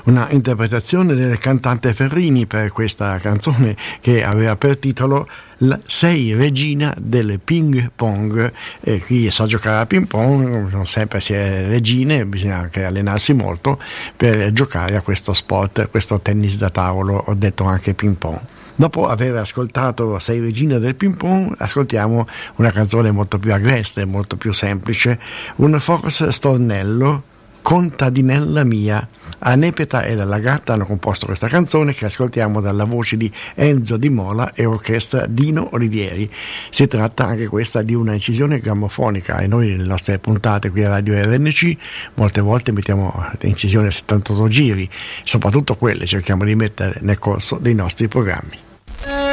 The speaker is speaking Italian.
una interpretazione del cantante Ferrini per questa canzone che aveva per titolo Sei regina del ping pong. E chi sa giocare a ping pong non sempre si è regine, bisogna anche allenarsi molto per giocare a questo sport, questo tennis da tavolo, ho detto anche ping pong. Dopo aver ascoltato Sei regina del ping pong, ascoltiamo una canzone molto più agreste, molto più semplice, un fox stornello, Contadinella mia. Anepeta e Dalla Gatta hanno composto questa canzone che ascoltiamo dalla voce di Enzo Di Mola e orchestra Dino Olivieri. Si tratta anche questa di una incisione grammofonica e noi nelle nostre puntate qui a Radio RNC molte volte mettiamo incisioni a 78 giri, soprattutto quelle cerchiamo di mettere nel corso dei nostri programmi.